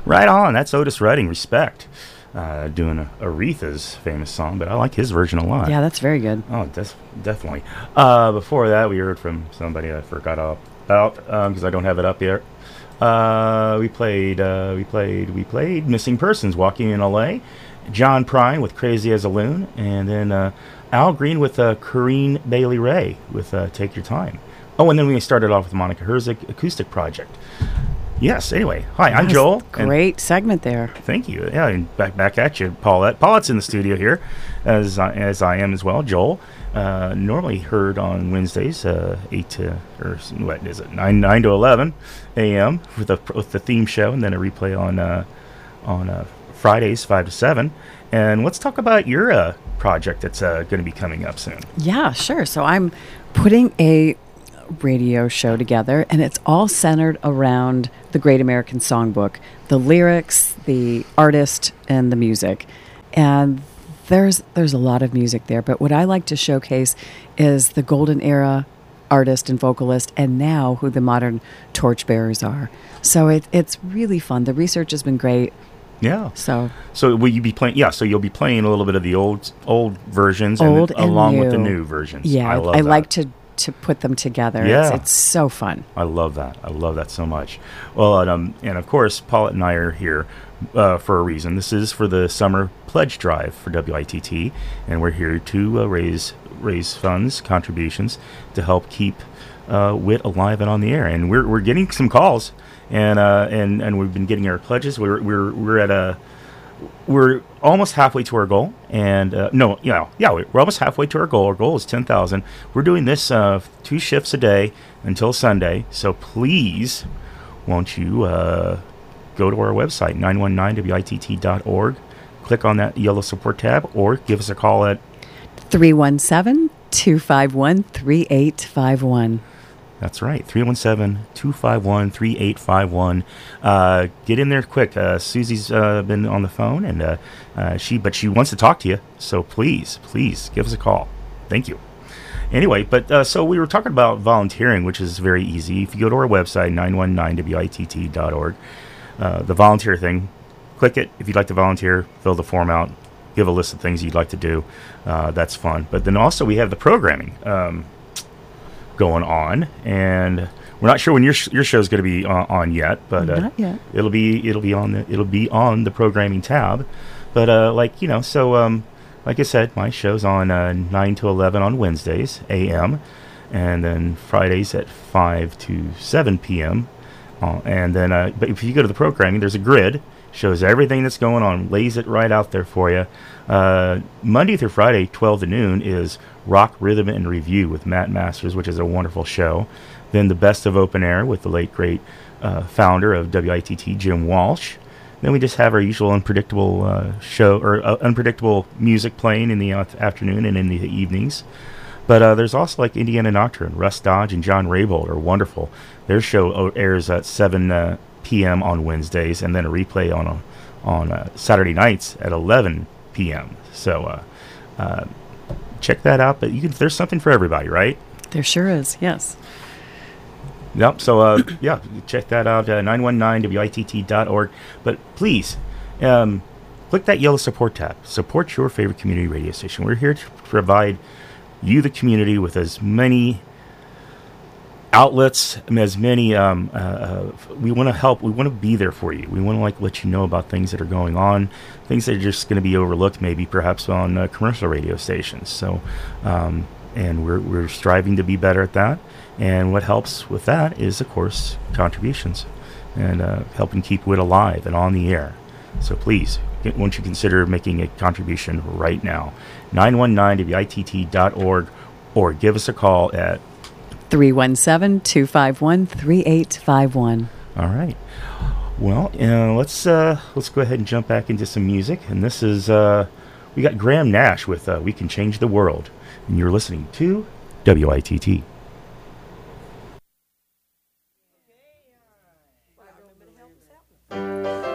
Right on. That's Otis Redding. Respect. Doing Aretha's famous song, but I like his version a lot. Yeah, that's very good. Oh, definitely. Before that, we heard from somebody I forgot all about because I don't have it up here. We played Missing Persons, Walking in L.A., John Prine with Crazy as a Loon, and then Al Green with Corrine Bailey Ray with Take Your Time. Oh, and then we started off with Monica Herzig Acoustic Project. Yes, anyway. Hi, I'm Joel. Great segment there. Thank you. Yeah, and back at you, Paulette. Paulette's in the studio here, as I am as well. Joel, normally heard on Wednesdays, 9 to 11 a.m. with the theme show, and then a replay on Fridays, 5 to 7. And let's talk about your project that's going to be coming up soon. Yeah, sure. So I'm putting a radio show together, and it's all centered around the Great American Songbook, the lyrics, the artist, and the music. And there's a lot of music there, but what I like to showcase is the golden era artist and vocalist, and now who the modern torchbearers are. So it's really fun. The research has been great. Yeah. So will you be playing? Yeah. So you'll be playing a little bit of the old versions, and along new. With the new versions. Yeah, I like to put them together. Yeah. It's so fun. I love that. I love that so much. Well, and of course, Paulette and I are here for a reason. This is for the summer pledge drive for WITT, and we're here to raise funds, contributions to help keep WIT alive and on the air. And we're getting some calls, and we've been getting our pledges. We're almost halfway to our goal, and we're almost halfway to our goal. Our goal is 10,000. We're doing this 2 shifts a day until Sunday. So please, won't you go to our website 919witt.org, click on that yellow support tab, or give us a call at 317-251-3851. That's right, 317-251-3851. Get in there quick. Susie's been on the phone, and she wants to talk to you. So please give us a call. Thank you. Anyway, so we were talking about volunteering, which is very easy. If you go to our website 919witt.org, the volunteer thing, click it. If you'd like to volunteer, fill the form out. Give a list of things you'd like to do. That's fun. But then also we have the programming going on, and we're not sure when your show is going to be on yet, but not yet. It'll be on the programming tab. But like I said, my show's on 9 to 11 on Wednesdays a.m. and then Fridays at 5 to 7 p.m. And then but if you go to the programming, there's a grid, shows everything that's going on, lays it right out there for you. Monday through Friday, 12 to noon, is Rock, Rhythm, and Review with Matt Masters, which is a wonderful show. Then the Best of Open Air with the late, great founder of WITT, Jim Walsh. Then we just have our usual unpredictable show, or unpredictable music playing in the afternoon and in the evenings. But there's also like Indiana Nocturne. Russ Dodge and John Raybould are wonderful. Their show airs at 7 p.m. on Wednesdays, and then a replay on Saturday nights at 11 p.m. So check that out. But there's something for everybody, right? There sure is, yes. Yep. So check that out. 919witt.org. But please, click that yellow support tab. Support your favorite community radio station. We're here to provide you, the community, with as many outlets, as many. We want to help. We want to be there for you. We want to let you know about things that are going on, things that are just going to be overlooked, maybe perhaps on commercial radio stations. So, and we're striving to be better at that. And what helps with that is, of course, contributions and helping keep WIT alive and on the air. So please, won't you consider making a contribution right now? 919witt.org, or give us a call at 317-251-3851. All right. Well, let's go ahead and jump back into some music. And this is, we got Graham Nash with We Can Change the World. And you're listening to WITT.